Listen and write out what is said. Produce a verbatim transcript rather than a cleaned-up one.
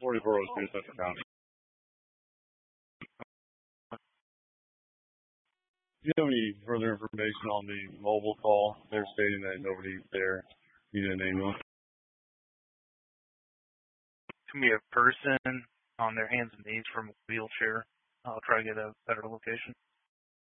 forty-four oh two, Central County. Do you have any further information on the mobile call? They're stating that nobody's there. You need an ambulance. To me, a person on their hands and knees from a wheelchair. I'll try to get a better location.